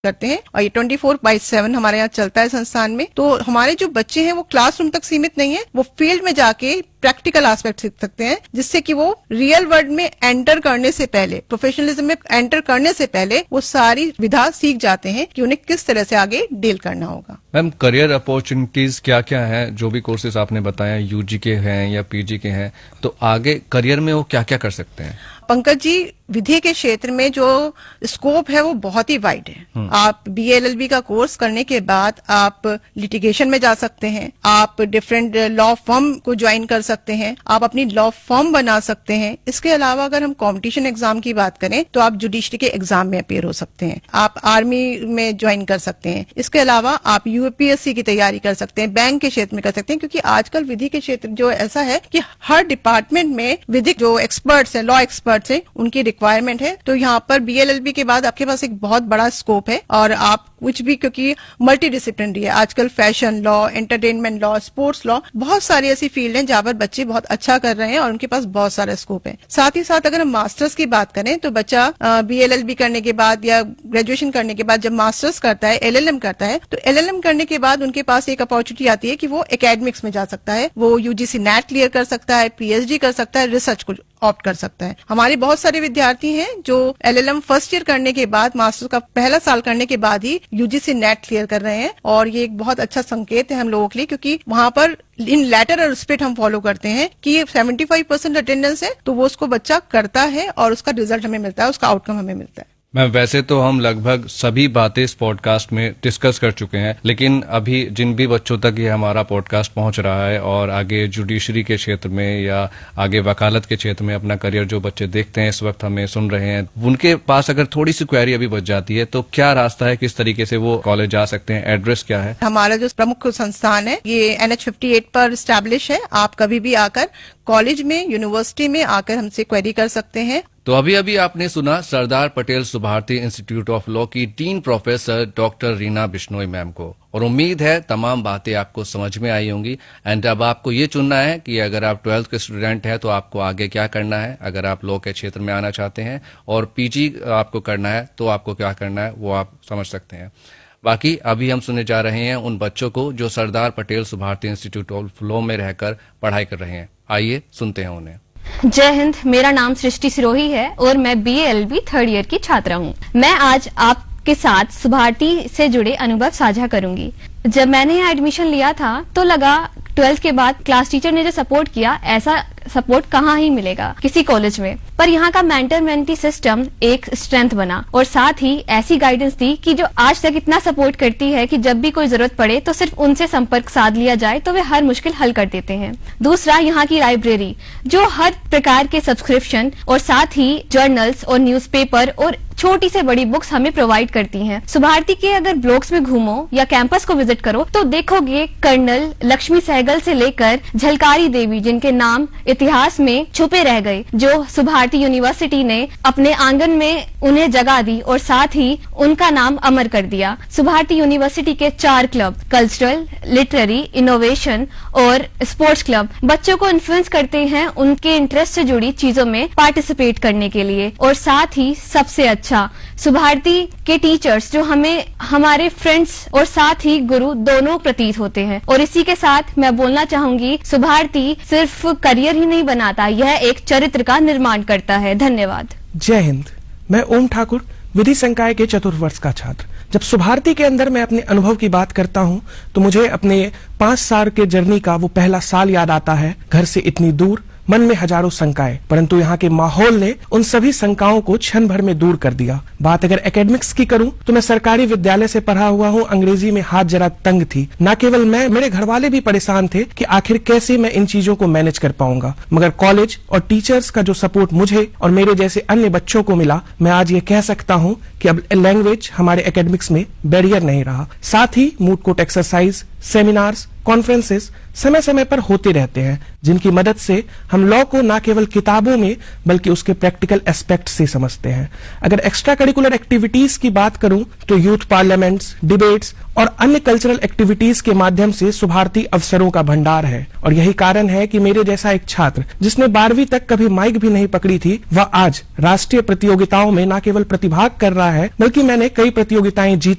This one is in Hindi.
करते हैं और ये 24/7 हमारे यहाँ चलता है संस्थान में। तो हमारे जो बच्चे हैं वो क्लासरूम तक सीमित नहीं है, वो फील्ड में जाके प्रैक्टिकल एस्पेक्ट सीख सकते हैं, जिससे कि वो रियल वर्ल्ड में एंटर करने से पहले, प्रोफेशनलिज्म में एंटर करने से पहले वो सारी विधा सीख जाते हैं कि उन्हें किस तरह से आगे डील करना होगा। मैम, करियर अपॉर्चुनिटीज क्या क्या हैं? जो भी कोर्सेज आपने बताया यूजी के हैं या पीजी के हैं, तो आगे करियर में वो क्या क्या कर सकते हैं? पंकज जी, विधि के क्षेत्र में जो स्कोप है वो बहुत ही वाइड है। आप BA-LLB का कोर्स करने के बाद आप लिटिगेशन में जा सकते हैं, आप डिफरेंट लॉ फर्म को ज्वाइन कर सकते हैं, आप अपनी लॉ फर्म बना सकते हैं। इसके अलावा अगर हम कंपटीशन एग्जाम की बात करें तो आप जुडिशरी के एग्जाम में अपीयर हो सकते हैं, आप आर्मी में ज्वाइन कर सकते हैं। इसके अलावा आप UPSC की तैयारी कर सकते हैं, बैंक के क्षेत्र में कर सकते हैं, क्योंकि आजकल विधि के क्षेत्र जो ऐसा है कि हर डिपार्टमेंट में विधिक जो एक्सपर्ट्स हैं, लॉ एक्सपर्ट्स हैं, उनकी रिक्वायरमेंट है। तो यहाँ पर BA-LLB के बाद आपके पास एक बहुत बड़ा स्कोप है और आप कुछ भी, क्योंकि मल्टी डिसिप्लिनरी है आजकल, fashion law, entertainment law, sports law, बहुत सारी ऐसी फील्ड हैं जहाँ पर बच्चे बहुत अच्छा कर रहे हैं और उनके पास बहुत सारा स्कोप है। साथ ही साथ अगर हम मास्टर्स की बात करें तो बच्चा BA-LLB करने के बाद या ग्रेजुएशन करने के बाद जब मास्टर्स करता है, LLM करता है, तो LLM करने के बाद उनके पास एक अपॉर्चुनिटी आती है कि वो एकेडमिक्स में जा सकता है, वो UGC NET क्लियर कर सकता है, PhD कर सकता है, रिसर्च को ऑप्ट कर सकता है। हमारे बहुत सारे विद्यार्थी हैं जो LLM फर्स्ट ईयर करने के बाद, मास्टर्स का पहला साल करने के बाद ही UGC NET क्लियर कर रहे हैं, और ये एक बहुत अच्छा संकेत है हम लोगों के लिए, क्योंकि वहां पर इन लेटर और स्पिरिट हम फॉलो करते हैं कि 75% अटेंडेंस है तो वो उसको बच्चा करता है और उसका रिजल्ट हमें मिलता है, उसका आउटकम हमें मिलता है। मैम, वैसे तो हम लगभग सभी बातें इस पॉडकास्ट में डिस्कस कर चुके हैं, लेकिन अभी जिन भी बच्चों तक ये हमारा पॉडकास्ट पहुंच रहा है और आगे जुडिशरी के क्षेत्र में या आगे वकालत के क्षेत्र में अपना करियर जो बच्चे देखते हैं, इस वक्त हमें सुन रहे हैं, उनके पास अगर थोड़ी सी क्वेरी अभी बच जाती है तो क्या रास्ता है, किस तरीके से वो कॉलेज जा सकते हैं, एड्रेस क्या है? हमारा जो प्रमुख संस्थान है ये NH 58 पर स्टैब्लिश है। आप कभी भी आकर कॉलेज में, यूनिवर्सिटी में आकर हमसे क्वेरी कर सकते हैं। तो अभी अभी आपने सुना Sardar Patel Subharti institute of law की dean professor doctor Reena Bishnoi ma'am को, और उम्मीद है तमाम बातें आपको समझ में आई होंगी। एंड अब आपको ये चुनना है कि अगर आप 12th के स्टूडेंट हैं तो आपको आगे क्या करना है, अगर आप लॉ के क्षेत्र में आना चाहते हैं और PG आपको करना है तो आपको क्या करना है, वो आप समझ सकते हैं। बाकी अभी हम सुनने जा रहे हैं उन बच्चों को जो Sardar Patel Subharti institute of law में रहकर पढ़ाई कर रहे हैं। आइए सुनते हैं उन्हें। जय हिंद, मेरा नाम सृष्टि सिरोही है और मैं BA-LLB 3rd ईयर की छात्रा हूँ। मैं आज आपके साथ सुभारती से जुड़े अनुभव साझा करूंगी। जब मैंने यहाँ एडमिशन लिया था तो लगा 12th के बाद क्लास टीचर ने जो सपोर्ट किया, ऐसा सपोर्ट कहाँ ही मिलेगा किसी कॉलेज में। पर यहाँ का मेंटर मेंटी सिस्टम एक स्ट्रेंथ बना और साथ ही ऐसी गाइडेंस दी कि जो आज तक इतना सपोर्ट करती है कि जब भी कोई जरूरत पड़े तो सिर्फ उनसे संपर्क साध लिया जाए तो वे हर मुश्किल हल कर देते हैं। दूसरा, यहाँ की लाइब्रेरी जो हर प्रकार के सब्सक्रिप्शन और साथ ही जर्नल्स और न्यूज़पेपर और छोटी से बड़ी बुक्स हमें प्रोवाइड करती हैं। सुभारती के अगर ब्लॉक्स में घूमो या कैंपस को विजिट करो तो देखोगे कर्नल लक्ष्मी सहगल से लेकर झलकारी देवी, जिनके नाम इतिहास में छुपे रह गए, जो सुभारती यूनिवर्सिटी ने अपने आंगन में उन्हें जगह दी और साथ ही उनका नाम अमर कर दिया। सुभारती यूनिवर्सिटी के 4 क्लब, कल्चरल, लिटरेरी, इनोवेशन और स्पोर्ट्स क्लब, बच्चों को इन्फ्लुएंस करते हैं उनके इंटरेस्ट से जुड़ी चीजों में पार्टिसिपेट करने के लिए। और साथ ही सबसे अच्छा, सुभारती के टीचर्स जो हमें हमारे फ्रेंड्स और साथ ही गुरु दोनों प्रतीत होते हैं। और इसी के साथ मैं बोलना चाहूंगी, सुभारती सिर्फ करियर ही नहीं बनाता, यह एक चरित्र का निर्माण करता है। धन्यवाद। जय हिंद, मैं ओम ठाकुर, विधि संकाय के 4th वर्ष का छात्र। जब सुभारती के अंदर मैं अपने अनुभव की बात करता हूँ तो मुझे अपने 5 साल के जर्नी का वो पहला साल याद आता है। घर से इतनी दूर, मन में हजारों शंकाएं, परंतु यहाँ के माहौल ने उन सभी शंकाओं को क्षण भर में दूर कर दिया। बात अगर एकेडमिक्स की करूं तो मैं सरकारी विद्यालय से पढ़ा हुआ हूँ। अंग्रेजी में हाथ जरा तंग थी। न केवल मैं, मेरे घर वाले भी परेशान थे कि आखिर कैसे मैं इन चीजों को मैनेज कर पाऊंगा। मगर कॉलेज और टीचर्स का जो सपोर्ट मुझे और मेरे जैसे अन्य बच्चों को मिला, मैं आज ये कह सकता हूँ कि अब लैंग्वेज हमारे एकेडमिक्स में बैरियर नहीं रहा। साथ ही moot court exercise, seminars, conferences समय समय पर होते रहते हैं, जिनकी मदद से हम लॉ को न केवल किताबों में बल्कि उसके प्रैक्टिकल एस्पेक्ट से समझते हैं। अगर एक्स्ट्रा करिकुलर एक्टिविटीज की बात करूं तो यूथ पार्लियामेंट्स, डिबेट्स और अन्य कल्चरल एक्टिविटीज के माध्यम से सुभारती अवसरों का भंडार है। और यही कारण है कि मेरे जैसा एक छात्र जिसने 12वीं तक कभी माइक भी नहीं पकड़ी थी, वह आज राष्ट्रीय प्रतियोगिताओं में न केवल प्रतिभाग कर रहा है बल्कि मैंने कई प्रतियोगिताएं जीती